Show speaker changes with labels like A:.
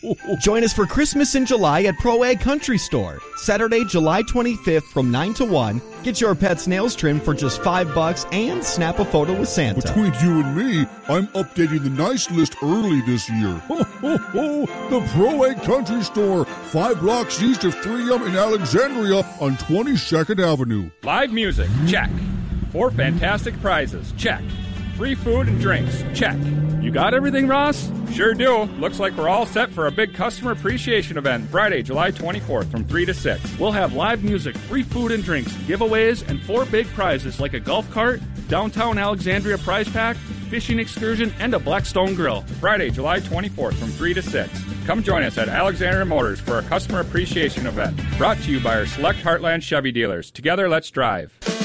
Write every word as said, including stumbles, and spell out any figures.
A: Join us for Christmas in July at Pro Ag Country Store. Saturday, July twenty-fifth from nine to one. Get your pet's nails trimmed for just five bucks and snap a photo with Santa.
B: Between you and me, I'm updating the nice list early this year. Ho, ho, ho! The Pro Ag Country Store, five blocks east of three M in Alexandria on twenty-second Avenue.
C: Live music, check. Four fantastic prizes, check. Free food and drinks, check. You got everything, Ross? Sure do. Looks like we're all set for a big customer appreciation event Friday, July twenty-fourth from three to six. We'll have live music, free food and drinks, giveaways, and four big prizes like a golf cart, downtown Alexandria prize pack, fishing excursion, and a Blackstone grill. Friday, July twenty-fourth from three to six. Come join us at Alexandria Motors for a customer appreciation event. Brought to you by our select Heartland Chevy dealers. Together, let's drive.